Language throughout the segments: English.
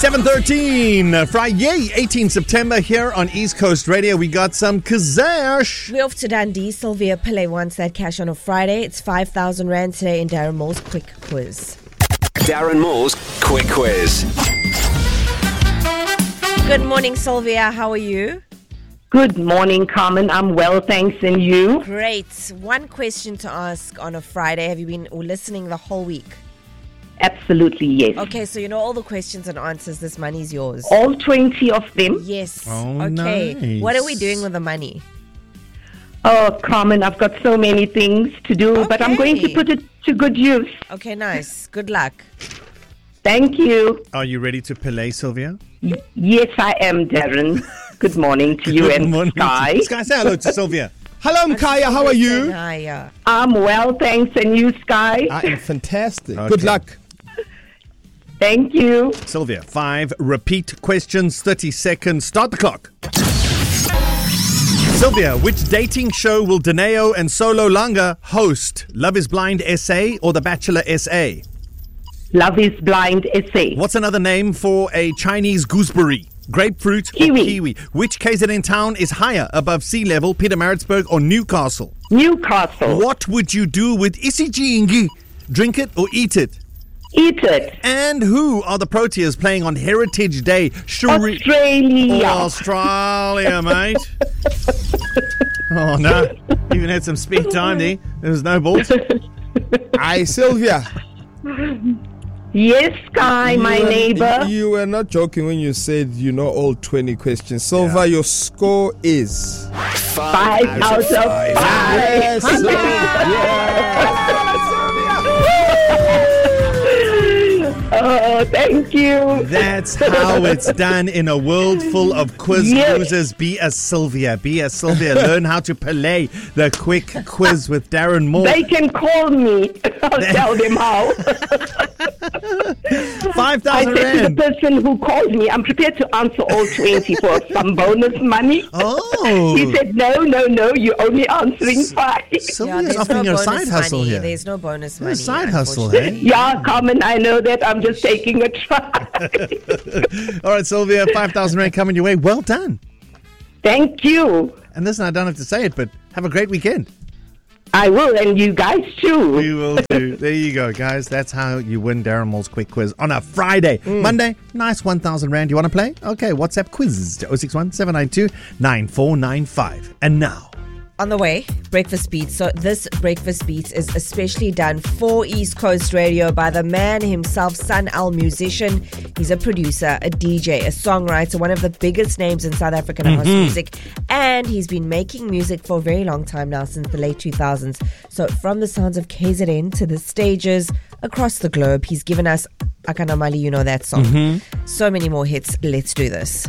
7:13, Friday, 18 September here on East Coast Radio. We got some cash. We're off to Dundee. Sylvia Pillay wants that cash on a Friday. It's 5,000 Rand today in Darren Moore's Quick Quiz. Darren Moore's Quick Quiz. Good morning, Sylvia. How are you? Good morning, Carmen. I'm well, thanks. And you? Great. One question to ask on a Friday. Have you been listening the whole week? Absolutely, yes. Okay, so you know all the questions and answers. This money's yours. All 20 of them? Yes. Oh, okay. nice. What are we doing with the money? Oh, Carmen, I've got so many things to do, but I'm going to put it to good use. Okay, nice. Good luck. Thank you. Are you ready to play, Sylvia? Yes, I am, Darren. Good morning to you and Sky. Sky, say hello to Sylvia. Hello, Mkaya. How are you? Hi. I'm well, thanks. And you, Sky? I am fantastic. Okay. Good luck. Thank you. Sylvia, 5 repeat questions, 30 seconds. Start the clock. Sylvia, which dating show will Daneo and Solo Langa host? Love is Blind SA or The Bachelor SA? Love is Blind SA. What's another name for a Chinese gooseberry? Grapefruit or kiwi? Which KZN town is higher above sea level, Pietermaritzburg or Newcastle? Newcastle. What would you do with isijingi? Drink it or eat it? Eat it. And who are the Proteas playing on Heritage Day? Australia. Australia, mate. Oh, no. Even had some speed time there. There was no balls. Aye, Sylvia. Yes, Sky, my neighbor. You were not joking when you said you know all 20 questions. Sylvia, your score is 5 out of 5. Yes, Oh, thank you. That's how it's done in a world full of quiz losers. Be a Sylvia. Learn how to play the quick quiz with Darren Moore. They can call me. I'll tell them how. 5,000 I said to Rand. the person who called me, I'm prepared to answer all 20 for some bonus money. Oh. He said, no, you're only answering 5. Sylvia's offering you a side hustle money. here. There's no bonus money. A side hustle, hey? Yeah, Carmen, I know that. I'm just taking a try. All right, Sylvia, 5,000 Rand coming your way. Well done. Thank you. And listen, I don't have to say it, but have a great weekend. I will, and you guys too. We will do. There you go, guys. That's how you win Darren Moore's Quick Quiz on a Friday. Monday, nice 1,000 Rand. You want to play? Okay, WhatsApp quiz to 061 792 9495. And now, On the way, Breakfast Beats. So this Breakfast Beats is especially done for East Coast Radio by the man himself, Sun Al musician. He's a producer, a DJ, a songwriter, one of the biggest names in South African house music. And he's been making music for a very long time now, since the late 2000s. So from the sounds of KZN to the stages across the globe, he's given us Akana Mali, you know that song. So many more hits. Let's do this.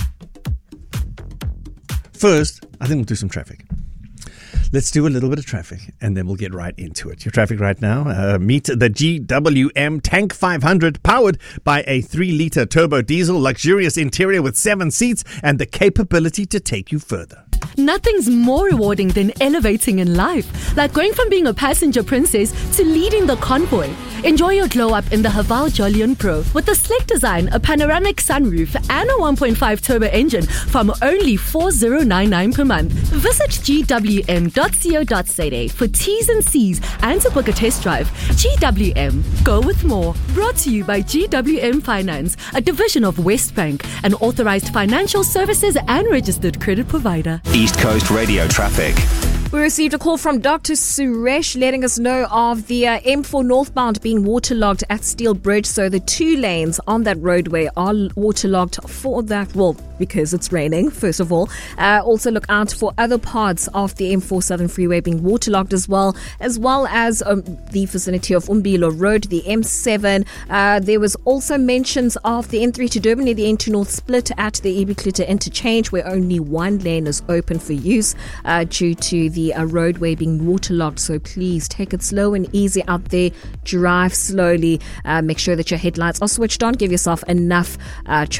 first, I think we'll do some traffic. Let's do a little bit of traffic, and then we'll get right into it. Your traffic right now, meet the GWM Tank 500, powered by a 3-litre turbo diesel, luxurious interior with 7 seats, and the capability to take you further. Nothing's more rewarding than elevating in life, like going from being a passenger princess to leading the convoy. Enjoy your glow up in the Haval Jolion Pro with a slick design, a panoramic sunroof, and a 1.5 turbo engine from only $4,099 per month. Visit gwm.co.za for T's and C's and to book a test drive. GWM, go with more. Brought to you by GWM Finance, a division of Westbank, an authorized financial services and registered credit provider. East Coast Radio traffic. We received a call from Dr. Suresh letting us know of the M4 northbound being waterlogged at Steel Bridge. So the 2 lanes on that roadway are waterlogged for that, well, because it's raining, first of all. Also look out for other parts of the M4 Southern Freeway being waterlogged as well as the vicinity of Umbilo Road, the M7. There was also mentions of the N3 to Durban near the N2 North split at the Ebikluta interchange, where only 1 lane is open for use due to the roadway being waterlogged. So please take it slow and easy out there. Drive slowly. Make sure that your headlights are switched on. Give yourself enough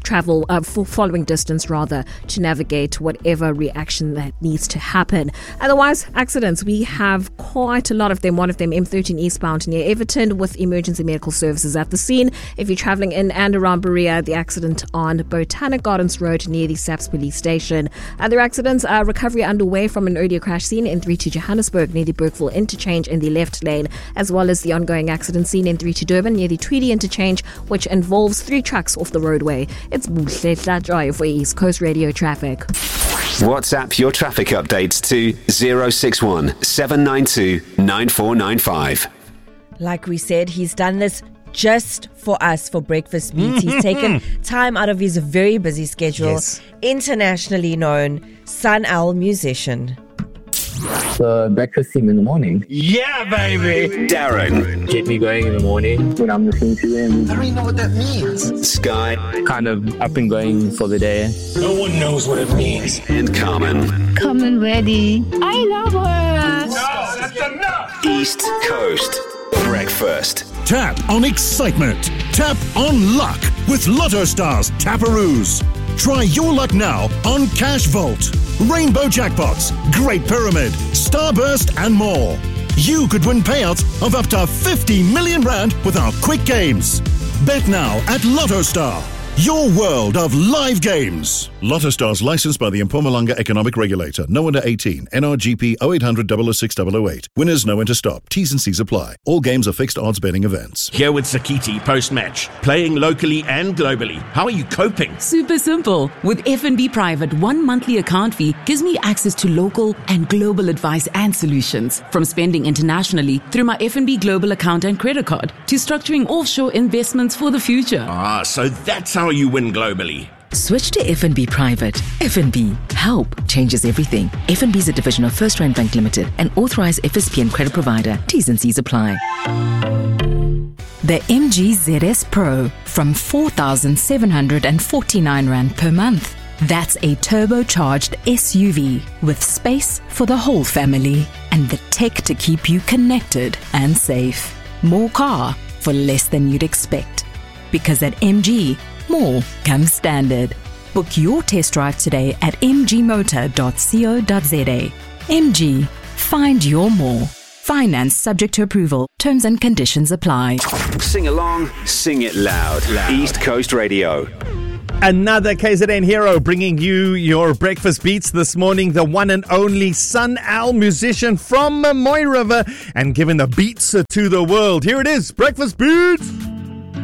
following distance rather, to navigate whatever reaction that needs to happen. Otherwise, accidents, we have quite a lot of them. One of them, M13 eastbound near Everton, with emergency medical services at the scene. If you're travelling in and around Berea, the accident on Botanic Gardens Road near the SAPS police station. Other accidents, recovery underway from an earlier crash scene in 3 to Johannesburg near the Burkeville interchange in the left lane, as well as the ongoing accident scene in 3 to Durban near the Tweedy interchange, which involves 3 trucks off the roadway. It's Buhle Tlatjoy for East Coast Radio Traffic. WhatsApp your traffic updates to 061 792 9495. Like we said, he's done this just for us for Breakfast Beats. He's taken time out of his very busy schedule. Yes. Internationally known Sun Al musician. The breakfast team in the morning. Yeah, baby. Darren. Get me going in the morning when I'm listening to them. I don't even know what that means. Sky. Kind of up and going for the day. No one knows what it means. And Carmen. Carmen ready. I love her. No, that's enough. East Coast Breakfast. Tap on excitement. Tap on luck with Lotto Stars Taparoos. Try your luck now on Cash Vault, Rainbow Jackpots, Great Pyramid, Starburst and more. You could win payouts of up to 50 million rand with our quick games. Bet now at Lotto Star, your world of live games. Lotto Stars licensed by the Mpumalanga Economic Regulator. No under 18. NRGP 0800 006 008. Winners know when to stop. T's and C's apply. All games are fixed odds betting events. Here with Sakiti post-match. Playing locally and globally. How are you coping? Super simple. With FNB Private, 1 monthly account fee gives me access to local and global advice and solutions. From spending internationally through my FNB Global account and credit card to structuring offshore investments for the future. Ah, so that's how you win globally. Switch to FNB Private. FNB. Help changes everything. FNB is a division of First Rand Bank Limited, an authorized FSP and credit provider. T's and C's apply. The MG ZS Pro from 4,749 Rand per month. That's a turbocharged SUV with space for the whole family and the tech to keep you connected and safe. More car for less than you'd expect. Because at MG, more comes standard. Book your test drive today at mgmotor.co.za. MG, find your more. Finance subject to approval. Terms and conditions apply. Sing along, sing it loud. East Coast Radio. Another KZN hero bringing you your breakfast beats this morning. The one and only Sun Al musician from Mooi River and giving the beats to the world. Here it is, Breakfast Beats.